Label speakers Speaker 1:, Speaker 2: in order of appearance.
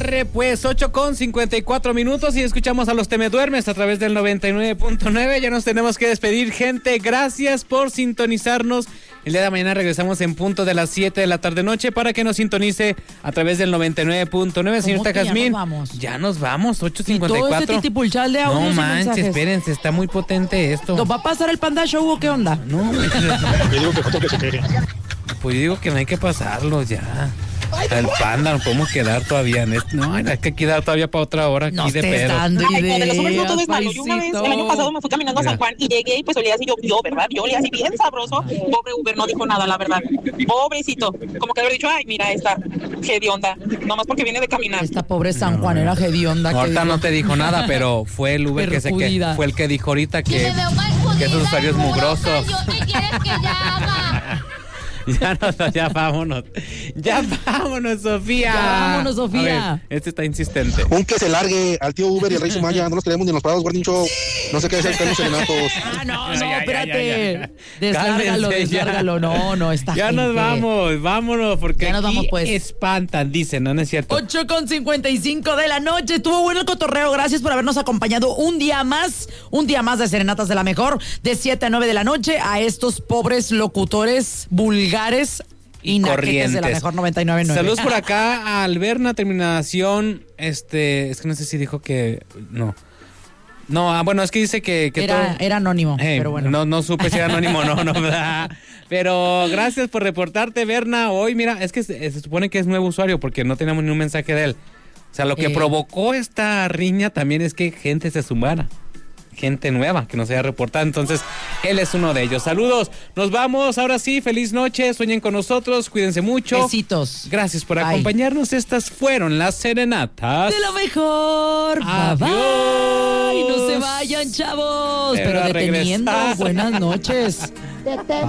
Speaker 1: Arre, pues 8:54 y escuchamos a los Temeduermes a través del 99.9. Ya nos tenemos que despedir, gente. Gracias por sintonizarnos. El día de mañana regresamos en punto de las 7 de la tarde-noche para que nos sintonice a través del 99.9. Señorita Jazmín, ya nos vamos, 8:54.
Speaker 2: Y todo ese titipulchal de audios
Speaker 1: no
Speaker 2: y
Speaker 1: manches,
Speaker 2: mensajes.
Speaker 1: Espérense, está muy potente esto.
Speaker 2: ¿Nos va a pasar el Panda Show o qué onda?
Speaker 1: No,
Speaker 3: yo digo que se quede.
Speaker 1: Pues yo digo que no hay que pasarlos ya. El Panda, nos podemos quedar todavía en esto. No, hay que quedar todavía para otra hora aquí
Speaker 2: no
Speaker 1: de pedo.
Speaker 2: Dando
Speaker 4: Ay,
Speaker 2: ideas,
Speaker 4: de los hombres no todo es malo. Yo una vez, el año pasado me fui caminando a San Juan y llegué y pues olía así, yo, ¿verdad? Yo olía así bien sabroso. Pobre Uber no dijo nada, la verdad. Pobrecito. Como que haber dicho, ay, mira esta hedionda. Nomás porque viene de caminar.
Speaker 2: Esta pobre San Juan era hedionda.
Speaker 1: Ahorita no te dijo nada, pero fue el Uber que fue el que dijo ahorita que esos usuarios mugrosos.
Speaker 5: ¿Qué quieres que ya haga?
Speaker 1: Ya vámonos. Ya vámonos, Sofía.
Speaker 2: Ya vámonos, Sofía.
Speaker 1: A ver, este está insistente.
Speaker 3: Un que se largue al tío Uber y al Rey Sumaya. No los queremos ni en los parados Guardian Show. No sé qué hacer con los serenatos.
Speaker 2: No,
Speaker 1: Ya,
Speaker 2: espérate. Deslárgalo,
Speaker 1: Cálmense, ya.
Speaker 2: deslárgalo. No, está
Speaker 1: Ya
Speaker 2: gente.
Speaker 1: nos vamos, vámonos, porque
Speaker 2: Ya nos
Speaker 1: aquí
Speaker 2: vamos, pues.
Speaker 1: espantan, dicen, ¿no es cierto?
Speaker 2: 8:55 de la noche. Estuvo bueno el cotorreo. Gracias por habernos acompañado un día más de Serenatas de la Mejor, de 7 a 9 de la noche, a estos pobres locutores vulgares y naquetes de la Mejor 99.9.
Speaker 1: Saludos por acá a Alberna, terminación, es que no sé si dijo que no, bueno, es que dice que
Speaker 2: era anónimo, pero bueno.
Speaker 1: No supe si era anónimo, no, pero gracias por reportarte, Berna. Hoy, mira, es que se supone que es nuevo usuario porque no teníamos ni un mensaje de él. O sea, lo que provocó esta riña también es que gente se sumara. Gente nueva que nos haya reportado, entonces él es uno de ellos. Saludos, nos vamos, ahora sí, feliz noche, sueñen con nosotros, cuídense mucho.
Speaker 2: Besitos.
Speaker 1: Gracias por acompañarnos, estas fueron las Serenatas
Speaker 2: de la Mejor.
Speaker 1: Adiós.
Speaker 2: Bye. No se vayan, chavos, pero deteniendo. Buenas noches.